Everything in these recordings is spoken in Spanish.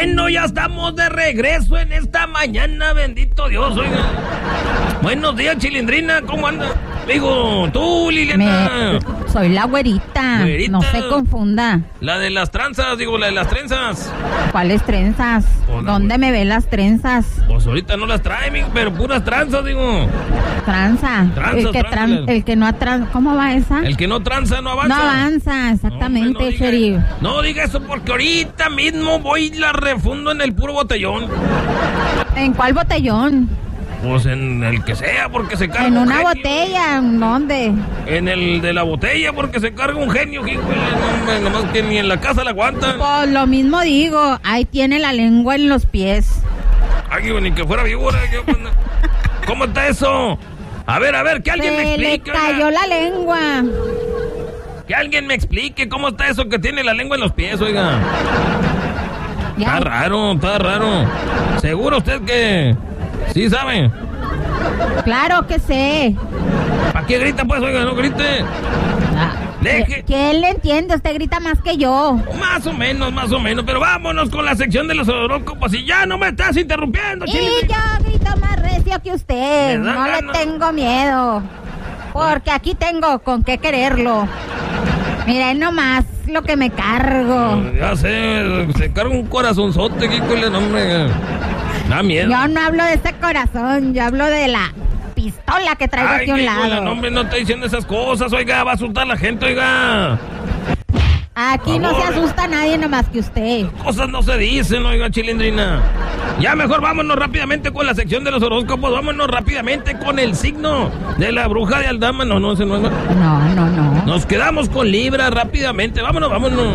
Bueno, ya estamos de regreso en esta mañana, bendito Dios, oiga. Buenos días, Chilindrina, ¿cómo anda? Digo, tú, Liliana. Soy la güerita. No se confunda. La de las tranzas, digo, la de las trenzas. ¿Cuáles trenzas? Hola, ¿Dónde me ve las trenzas? Pues ahorita no las trae, pero puras tranzas, digo. Tranza. El que no tranza. ¿Cómo va esa? El que no tranza no avanza. No avanza, exactamente, no sheriff. No diga eso porque ahorita mismo voy y la refundo en el puro botellón. ¿En cuál botellón? Pues en el que sea, porque se carga ¿En un una genio. botella? ¿En dónde? En el de la botella, porque se carga un genio, hijo. Nomás que ni en la casa la aguantan. Pues lo mismo digo, ahí tiene la lengua en los pies. Ay, ni que fuera víbora. ¿Cómo está eso? A ver, que alguien me explique. Se le cayó la lengua. Que alguien me explique cómo está eso que tiene la lengua en los pies, oiga. Ya. Está raro. ¿Seguro usted que sí sabe? Claro que sé. ¿Para qué grita, pues, oiga? No grite. ¿Quién le entiende? Usted grita más que yo. Más o menos. Pero vámonos con la sección de los horóscopos y ya no me estás interrumpiendo, Y yo grito más recio que usted. No le tengo miedo. Porque aquí tengo con qué quererlo. Miren nomás lo que me cargo. Ya sé, se carga un corazonzote aquí con el nombre. Da miedo. Yo no hablo de ese corazón, yo hablo de la pistola que traigo aquí a un lado. No, hombre, no está diciendo esas cosas, oiga, va a asustar a la gente, oiga. Aquí no se asusta nadie nomás que usted. Cosas no se dicen, oiga, Chilindrina. Ya mejor vámonos rápidamente con la sección de los horóscopos, vámonos rápidamente con el signo de la bruja de Aldama. No, ese no es. No. Nos quedamos con Libra rápidamente, vámonos.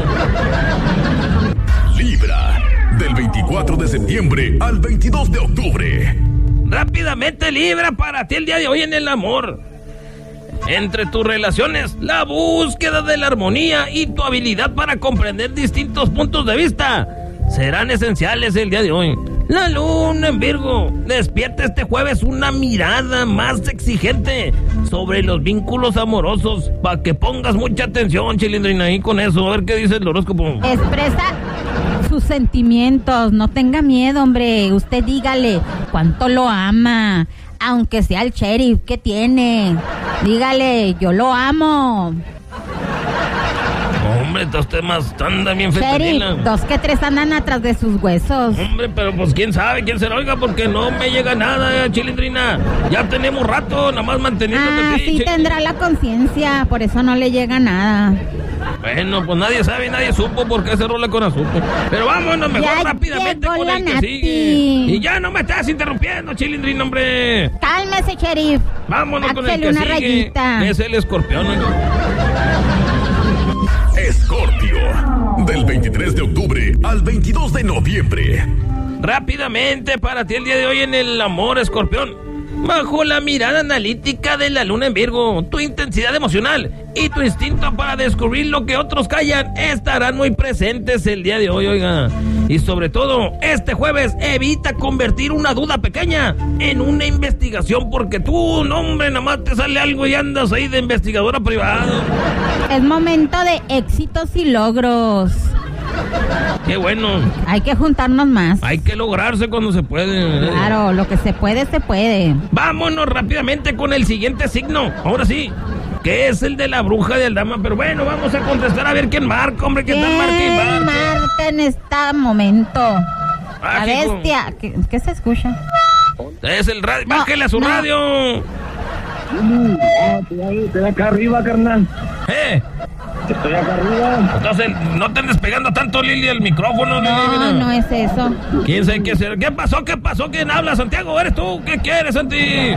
Libra, del 24 de septiembre al 22 de octubre. Rápidamente, Libra, para ti el día de hoy en el amor. Entre tus relaciones, la búsqueda de la armonía y tu habilidad para comprender distintos puntos de vista serán esenciales el día de hoy. La luna en Virgo despierta este jueves una mirada más exigente sobre los vínculos amorosos, para que pongas mucha atención, Chilindrina, ahí con eso, a ver qué dice el horóscopo. Expresa sus sentimientos, no tenga miedo, hombre. Usted dígale cuánto lo ama, aunque sea el sheriff, ¿qué tiene? Dígale, yo lo amo. Hombre, está usted más, anda bien Sheriff, fetanila. 2 que 3 andan atrás de sus huesos. Hombre, pero pues quién sabe, quién se lo oiga, porque no me llega nada, Chilindrina. Ya tenemos rato, nada más manteniéndote así. Sí tendrá la conciencia, por eso no le llega nada. Bueno, pues nadie sabe, nadie supo por qué se rola con azúcar. Pero vámonos mejor Ya rápidamente llegó con la el que Nati. sigue. Y ya no me estás interrumpiendo, Chilindrina, hombre. Cálmese, sheriff. Vámonos con el Hácele que una sigue. rayita. Es el escorpión. Escorpio, del 23 de octubre al 22 de noviembre. Rápidamente para ti el día de hoy en el amor, escorpión. Bajo la mirada analítica de la luna en Virgo, tu intensidad emocional y tu instinto para descubrir lo que otros callan estarán muy presentes el día de hoy, oiga. Y sobre todo, este jueves, evita convertir una duda pequeña en una investigación, porque tú, no, hombre, nada más te sale algo y andas ahí de investigadora privada. Es momento de éxitos y logros. Qué bueno. Hay que juntarnos más. Hay que lograrse cuando se puede. Claro, lo que se puede, se puede. Vámonos rápidamente con el siguiente signo. Ahora sí, que es el de la bruja de Aldama. Pero bueno, vamos a contestar a ver quién marca, hombre. ¿Quién marca en este momento? La hijo. bestia. ¿Qué se escucha? Es el radio. No, Bájale a su no. radio. Estoy acá arriba, carnal. Estoy acá arriba. Entonces, no te andes pegando tanto, Lili, el micrófono. Lili, No es eso. ¿Quién sabe qué hacer? ¿Qué pasó? ¿Quién habla, Santiago? ¿Eres tú? ¿Qué quieres, Santi?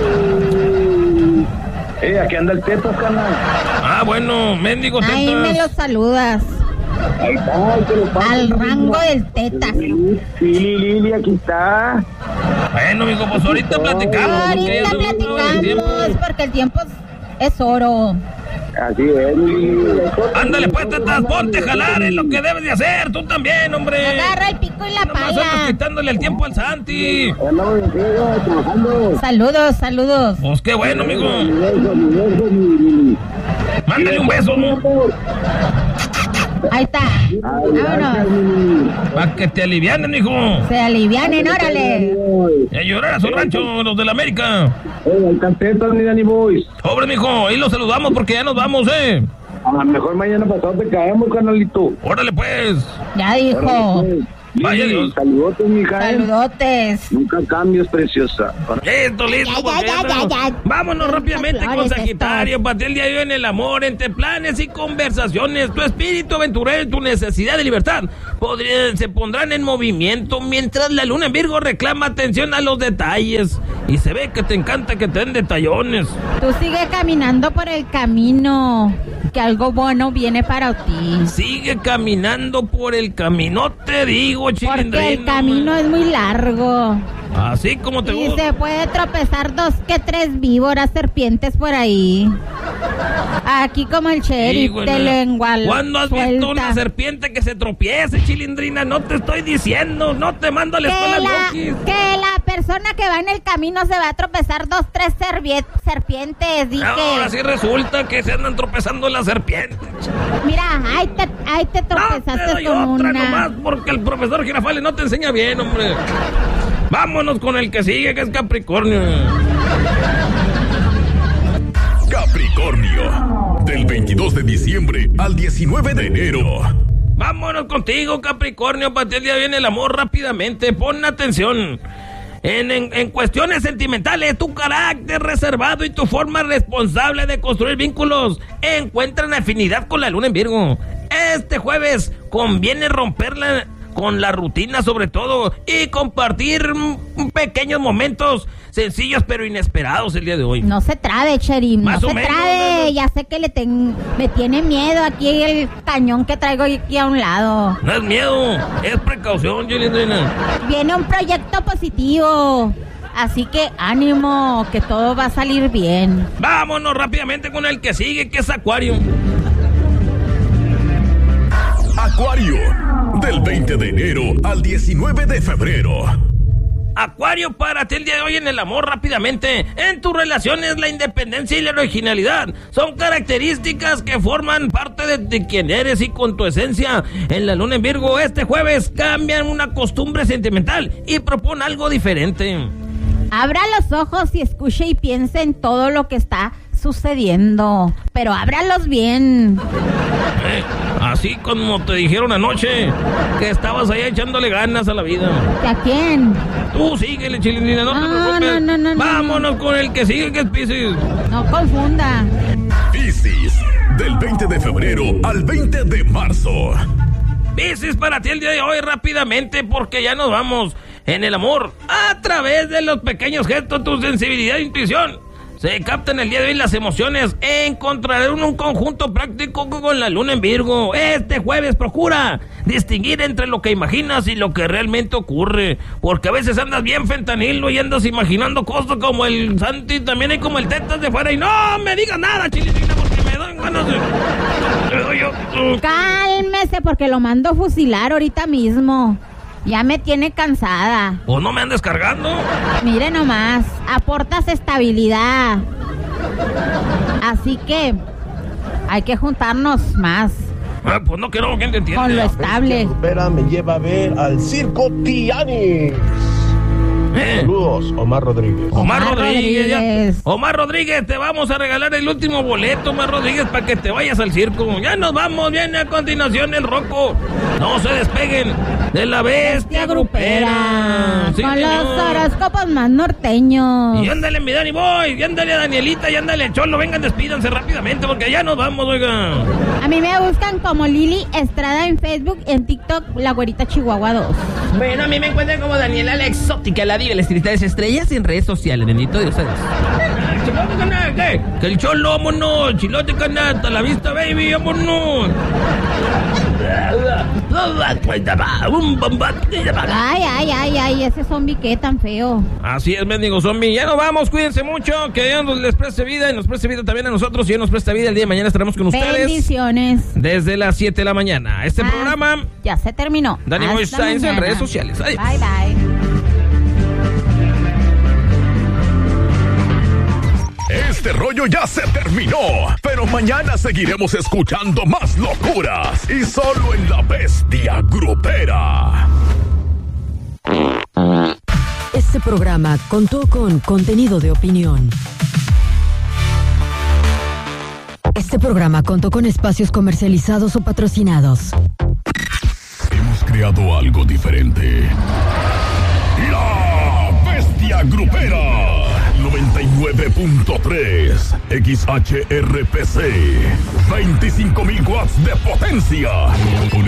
Aquí anda el Tetas, carnal. Ah, bueno, mendigo Tetas. Ahí me lo saludas. Ahí está, te lo paso. Al rango del Tetas. Sí, Lili, aquí está. Bueno, amigo, pues ahorita platicamos. Ahorita platicamos porque el tiempo es oro. Así es, Lili. Ándale, pues, Tetas, ponte a jalar, es lo que debes de hacer, tú también, hombre. Agarra el pico y la Nomás andas pala. quitándole el tiempo al Santi. Andamos en pega, trabajando. Saludos. Pues qué bueno, amigo. Mi beso, Lili. Mándale un beso, ¿no? Ahí está. Ay, gracias, Vámonos. Lili. Para que te alivianen, hijo. Se alivianen, órale. Y a llorar a su rancho, los de la América. Alcancetas, ni Danny Boys. Pobre, mijo, ahí los saludamos porque ya nos vamos, A lo mejor mañana pasado te caemos, carnalito. Órale, pues. Ya dijo. Vaya Dios. Saludotes, mija. Saludotes. Nunca cambios, preciosa. Listo, listo. Ya. Vámonos rápidamente con Flores Sagitario. Para ti el día de hoy en el amor, entre planes y conversaciones. Tu espíritu aventurero y tu necesidad de libertad se pondrán en movimiento mientras la luna en Virgo reclama atención a los detalles. Y se ve que te encanta que te den detallones. Tú sigue caminando por el camino, que algo bueno viene para ti. Sigue caminando por el camino, te digo, Chilindrino. Porque el camino es muy largo. Así como te Y gusta. se puede tropezar 2 que 3 víboras, serpientes por ahí. Aquí como el sheriff de lengua ¿Cuándo has suelta. visto una serpiente que se tropiece, Chilindrina? No te estoy diciendo, no te mando a la escuela Loki. Que la persona que va en el camino se va a tropezar 2, 3 serpientes. Dije. Ahora sí resulta que se andan tropezando las serpientes. Mira, ahí te tropezaste No te doy con otra una. nomás porque el profesor Girafales no te enseña bien, hombre. Vámonos con el que sigue, que es Capricornio. Capricornio, del 22 de diciembre al 19 de enero. Vámonos contigo, Capricornio, para ti el día viene el amor rápidamente. Pon atención. En cuestiones sentimentales, tu carácter reservado y tu forma responsable de construir vínculos encuentran afinidad con la luna en Virgo. Este jueves conviene romperla con la rutina sobre todo y compartir pequeños momentos sencillos pero inesperados el día de hoy. No se trabe, Cherim, no Más o se menos, trabe. ¿no? Ya sé que me tiene miedo aquí el cañón que traigo aquí a un lado. No es miedo, es precaución, Chilindrina. Viene un proyecto positivo. Así que ánimo, que todo va a salir bien. Vámonos rápidamente con el que sigue, que es Acuario. Acuario, del 20 de enero al 19 de febrero. Acuario, para ti el día de hoy en el amor rápidamente. En tus relaciones la independencia y la originalidad son características que forman parte de quien eres y con tu esencia. En la luna en Virgo este jueves cambian una costumbre sentimental y propone algo diferente. Abra los ojos y escuche y piense en todo lo que está sucediendo, pero ábralos bien. Así como te dijeron anoche que estabas ahí echándole ganas a la vida. ¿A quién? Tú síguele, Chilindrina, no te preocupes. No. Vámonos con el que sigue, que es Piscis. No confunda. Piscis, del 20 de febrero al 20 de marzo. Piscis, para ti el día de hoy rápidamente porque ya nos vamos. En el amor, a través de los pequeños gestos, tu sensibilidad e intuición se captan el día de hoy las emociones. Encontrarán un conjunto práctico con la luna en Virgo. Este jueves procura distinguir entre lo que imaginas y lo que realmente ocurre, porque a veces andas bien fentanilo y andas imaginando cosas como el Santi, también hay como el Tetas de fuera. Y no me digas nada, Chilindrina, porque me dan ganas de... Cálmese porque lo mando a fusilar ahorita mismo. Ya me tiene cansada. ¿O no me andes cargando? Mire nomás, aportas estabilidad. Así que hay que juntarnos más. Pues no quiero que te entienda. Con lo estable. Espera, me lleva a ver al Circo Tianix. Saludos, Omar Rodríguez. Omar Rodríguez. Omar Rodríguez, te vamos a regalar el último boleto, Omar Rodríguez, para que te vayas al circo. Ya nos vamos, viene a continuación el Rocco. No se despeguen de la bestia grupera. Sí, con señor. los horóscopos más norteños. Y ándale, mi Dani Boy, y ándale, Danielita, y ándale, Cholo. Vengan, despídanse rápidamente porque ya nos vamos, oiga. A mí me buscan como Lili Estrada en Facebook, en TikTok, La Güerita Chihuahua 2. Bueno, a mí me encuentran como Daniela la Exótica, la diva, el estilista de estrellas en redes sociales, bendito Dios. Chilote, canal, ¿qué? Que el Cholo, vámonos. Chilote, canal, hasta la vista, baby, vámonos. Ay, ese zombie qué tan feo. Así es, mendigo zombie. Ya nos vamos, cuídense mucho. Que Dios les preste vida y nos preste vida también a nosotros. Y Dios nos presta vida, el día de mañana estaremos con ustedes. Bendiciones. Desde las 7 de la mañana. Este programa, ya se terminó. Dani Boy Hasta Science en mañana. redes sociales. Adiós. Bye, bye. Este rollo ya se terminó, pero mañana seguiremos escuchando más locuras y solo en La Bestia Grupera. programa contó con contenido de opinión. Este programa contó con espacios comercializados o patrocinados. Hemos creado algo diferente. La Bestia Grupera 99.3 XHRPC 25,000 watts de potencia.